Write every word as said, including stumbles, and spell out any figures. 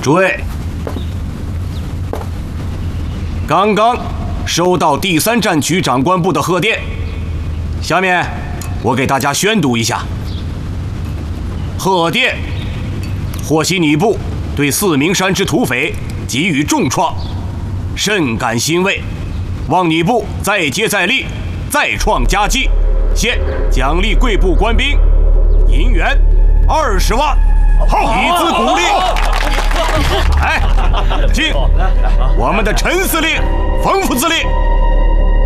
诸位，刚刚收到第三战区长官部的贺电，下面我给大家宣读一下。贺电：获悉你部对四明山之土匪给予重创，甚感欣慰，望你部再接再厉，再创佳绩。现奖励贵部官兵银元二十万，以资鼓励。来，敬我们的陈司令、冯副司令。